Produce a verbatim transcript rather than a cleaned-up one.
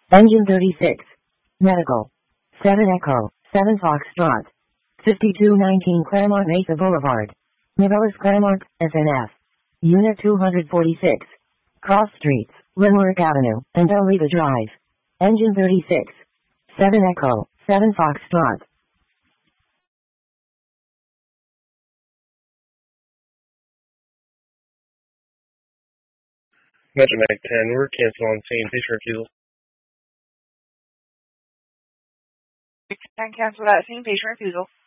Engine thirty-six. Medical. seven Echo, seven Foxtrot. fifty-two nineteen Claremont Mesa Boulevard. Novellas Claremont, S N F. Unit two forty-six. Cross Streets, Linwork Avenue, and Elreda Drive. Engine thirty-six. seven Echo, seven Foxtrot. Metromag ten, we're canceling on scene. Patient refusal. ten cancel that scene. Patient refusal.